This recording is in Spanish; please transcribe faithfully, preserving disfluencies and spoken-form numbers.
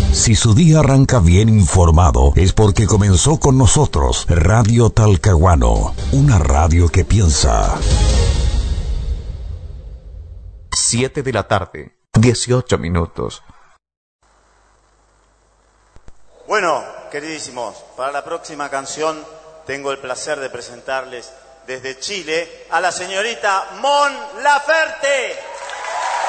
Si su día arranca bien informado, es porque comenzó con nosotros Radio Talcahuano, una radio que piensa. siete de la tarde, dieciocho minutos. Bueno, queridísimos, para la próxima canción tengo el placer de presentarles desde Chile a la señorita Mon Laferte.